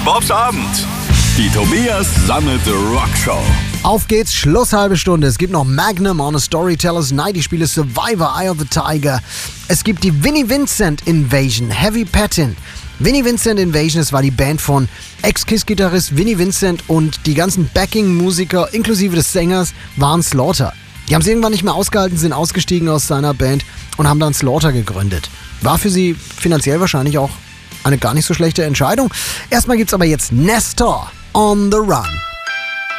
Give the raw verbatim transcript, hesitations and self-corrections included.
Bobs Abend. Die Tobias Sammelte Rockshow. Auf geht's, Schluss, halbe Stunde. Es gibt noch Magnum on a Storyteller's Night. Ich spiele Survivor, Eye of the Tiger. Es gibt die Vinnie Vincent Invasion, Heavy Pattin. Vinnie Vincent Invasion, es war die Band von Ex-Kiss-Gitarrist Vinnie Vincent und die ganzen Backing-Musiker inklusive des Sängers waren Slaughter. Die haben es irgendwann nicht mehr ausgehalten, sind ausgestiegen aus seiner Band und haben dann Slaughter gegründet. War für sie finanziell wahrscheinlich auch eine gar nicht so schlechte Entscheidung. Erstmal gibt's aber jetzt Nestor on the Run.